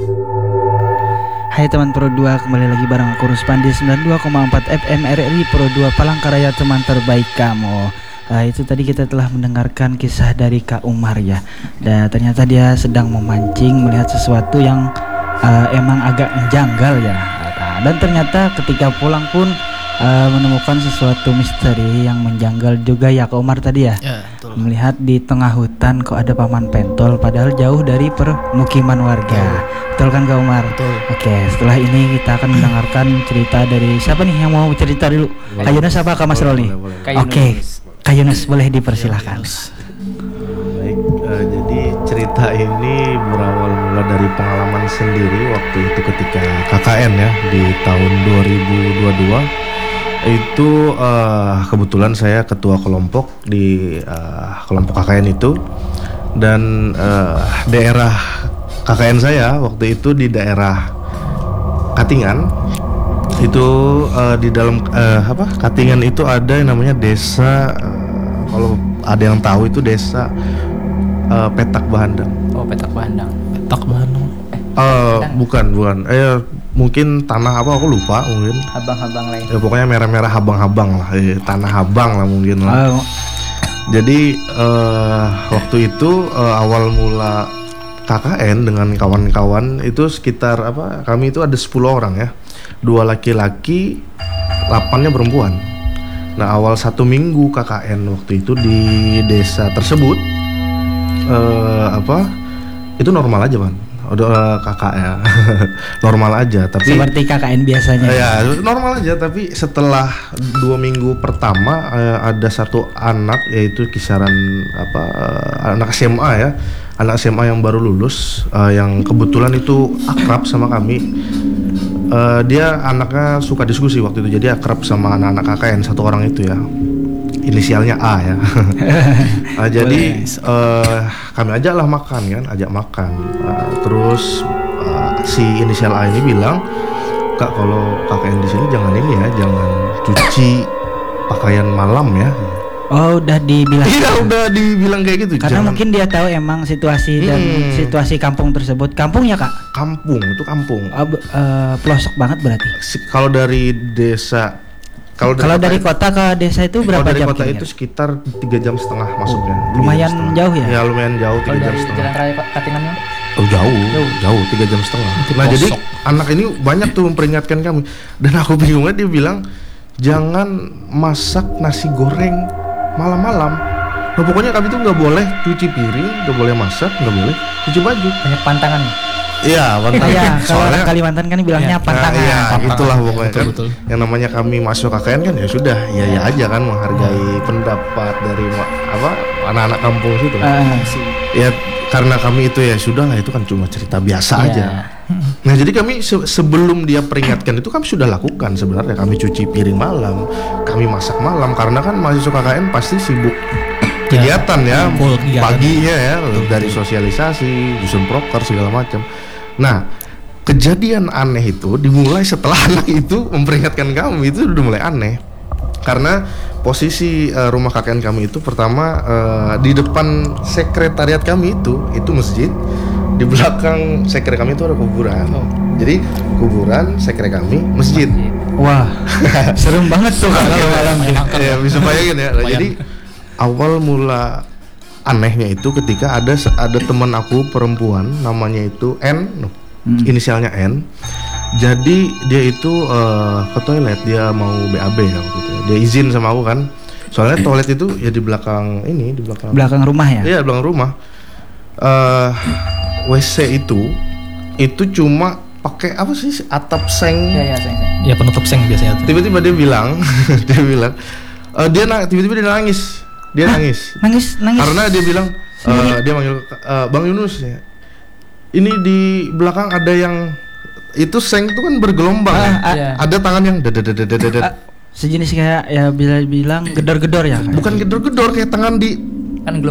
Hai teman Pro 2, kembali lagi bareng aku Ruspan di 92,4 FM RRI Pro 2 Palangkaraya, teman terbaik kamu. Itu tadi kita telah mendengarkan kisah dari Kak Umar ya. Dan ternyata dia sedang memancing melihat sesuatu yang emang agak menjanggal ya. Dan ternyata ketika pulang pun menemukan sesuatu misteri yang menjanggal juga ya Kak Umar tadi ya. Ya, betul. Melihat di tengah hutan kok ada paman pentol padahal jauh dari permukiman warga. Betul kan Kak Umar? Betul. Oke, setelah ini kita akan mendengarkan cerita dari siapa nih yang mau cerita dulu? Kak Yunus apa Kak Mas Roli? Oke, Kak Yunus boleh dipersilahkan. Baik, jadi cerita ini berawal mula dari pengalaman sendiri waktu itu ketika KKN ya di tahun 2022. Itu kebetulan saya ketua kelompok di kelompok KKN itu, dan daerah KKN saya waktu itu di daerah Katingan. Itu di dalam Katingan itu ada yang namanya desa, kalau ada yang tahu itu desa Petak Bahandang. Oh, Petak Bahandang. Petak Bahandang. Bukan. Mungkin tanah apa aku lupa mungkin. Habang-habang lain. Ya pokoknya merah-merah habang-habang lah, tanah habang lah mungkin lah. Jadi waktu itu awal mula KKN dengan kawan-kawan itu sekitar kami itu ada 10 orang ya. 2 laki-laki, 8-nya perempuan. Nah, awal 1 minggu KKN waktu itu di desa tersebut itu normal aja, Bang. Udah kakak ya. Normal aja, tapi seperti KKN biasanya. Ya, normal aja, tapi setelah 2 minggu pertama ada satu anak, yaitu kisaran anak SMA ya. Anak SMA yang baru lulus, yang kebetulan itu akrab sama kami. Dia anaknya suka diskusi waktu itu, jadi akrab sama anak-anak KKN satu orang itu ya. Inisialnya A ya. Jadi kami ajaklah makan kan, ajak makan. Terus si inisial A ini bilang, "Kak, kalau KKN di sini jangan ini ya, jangan cuci pakaian malam ya." Oh, udah dibilang. Iya, udah dibilang kayak gitu. Karena mungkin dia tahu emang situasi dan situasi kampung tersebut. Kampung ya Kak? Kampung, itu kampung. Pelosok banget berarti. Kalau dari desa, kalau dari kota ke desa itu berapa dari jam? Kota itu sekitar 3,5 jam masuknya. Lumayan jauh ya? Ya lumayan jauh, 3,5 jam. Jalan Raya Katingannya? Oh jauh 3,5 jam. Nah jadi anak ini banyak tuh memperingatkan kami, dan aku bingungnya dia bilang jangan masak nasi goreng malam-malam. Nah pokoknya kami tuh nggak boleh cuci piring, nggak boleh masak, nggak boleh cuci baju. Banyak pantangan. Iya, pantangan. Iya, kalau Soalnya Kalimantan kan bilangnya pantangan. Iya, itulah pokoknya kan. Betul. Yang namanya kami masuk KKN kan ya sudah, ya aja kan, menghargai pendapat dari anak-anak kampung situ. Ya karena kami itu ya sudahlah, itu kan cuma cerita biasa aja. Nah jadi kami sebelum dia peringatkan itu kami sudah lakukan sebenarnya. Kami cuci piring malam, kami masak malam, karena kan mahasiswa KKN pasti sibuk kegiatan ya, paginya ya, dari sosialisasi, dusun proker segala macam. Nah kejadian aneh itu dimulai setelah anak itu memperingatkan kami, itu udah mulai aneh. Karena posisi rumah KKN kami itu pertama di depan sekretariat kami itu masjid, di belakang sekre kami itu ada kuburan. Jadi kuburan, sekre kami, masjid. Wah, serem banget tuh kalau malam. Ya bisa bayangin ya. Jadi awal mula anehnya itu ketika ada teman aku perempuan, namanya itu N, inisialnya N. Jadi dia itu ke toilet, dia mau BAB ya waktu itu. Dia izin sama aku kan. Soalnya toilet itu ya di belakang belakang rumah ya? Iya, belakang rumah. WC itu cuma pakai apa sih, atap seng. Iya, seng. Ya penutup seng biasanya tuh. Tiba-tiba dia bilang tiba-tiba dia nangis. Nangis. Karena dia bilang dia manggil Bang Yunus ya. Ini di belakang ada yang itu seng itu kan bergelombang ya. Ada tangan yang sejenis kayak ya bilang gedor-gedor ya? Bukan gedor-gedor, kayak tangan di Kan